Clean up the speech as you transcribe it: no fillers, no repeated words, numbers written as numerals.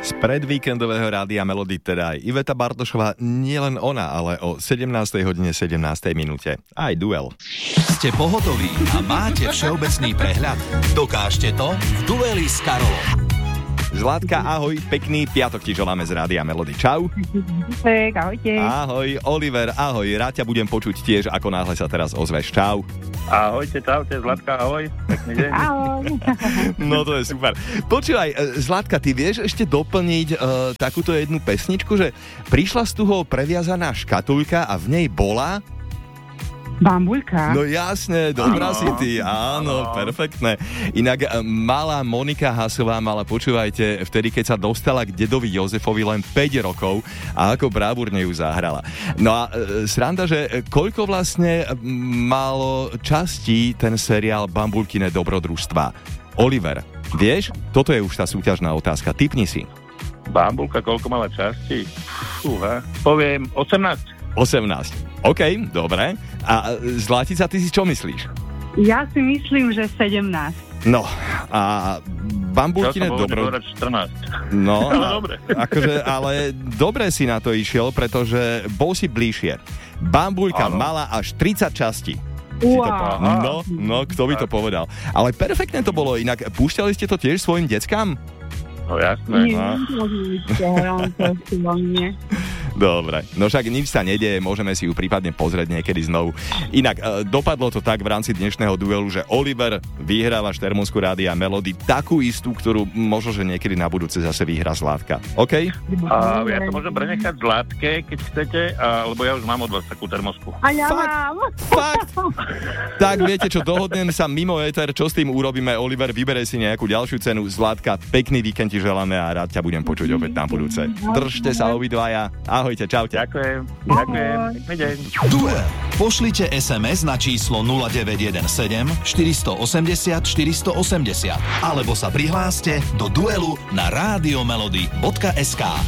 Z predvíkendového Rádia Melody teda aj Iveta Bartošová, nielen ona, ale o 17:17 minúte. Aj duel. Ste pohotoví a máte všeobecný prehľad? Dokážte to v dueli s Karolom. Zlatka, ahoj, pekný piatok ti želáme z Rádia Melody. Čau. Ahojte. Ahoj, Oliver, ahoj, rád ťa budem počuť tiež, ako náhle sa teraz ozveš. Čau. Ahojte, čaute, Zlatka, ahoj. Pekný deň. Ahoj. No to je super. Počúvaj, Zlatka, ty vieš ešte doplniť takúto jednu pesničku, že prišla z toho previazaná škatulka a v nej bola... Bambuľka. No jasne, dobrá si ty, áno, perfektné. Inak malá Monika Hasová mala, počúvajte, vtedy, keď sa dostala k dedovi Jozefovi len 5 rokov a ako bravúrne ju zahrala. No a sranda, že koľko vlastne malo častí ten seriál Bambulkine dobrodružstva? Oliver, vieš? Toto je už tá súťažná otázka, tipni si. Bambulka, koľko mala časti? Poviem 18. 18. OK, dobre. A Zlatica, ty si čo myslíš? Ja si myslím, že 17. No, a Bambulkine dobro... 14. No, ale dobre. Akože, ale dobre si na to išiel, pretože bol si bližšie. Bambulka mala až 30 častí. Wow. No, kto by to povedal. Ale perfektne to bolo, inak púšťali ste to tiež svojim deckám? No jasné. Nie. Dobre, no však nič sa nedieje, môžeme si ju prípadne pozrieť niekedy znovu. Inak, dopadlo to tak v rámci dnešného duelu, že Oliver vyhráva Štermúnsku Rádia Melody, takú istú, ktorú možno, že niekedy na budúce zase vyhrá Zlátka. OK? Ja to môžem prenechať Zlátke, keď chcete, lebo ja už mám od vás takú termosku. A ja mám. Fakt? Tak viete čo, dohodnem sa mimo éter, čo s tým urobíme. Oliver, vyberej si nejakú ďalšiu cenu. Zlátka, pekný víkend ti želáme a rád ťa budem počuť opäť na budúce. Držte sa obidvaja. Ahojte, čaute. Ďakujem. Pekný deň. Duel. Pošlite SMS na číslo 0917 480 480 alebo sa prihláste do duelu na radiomelody.sk.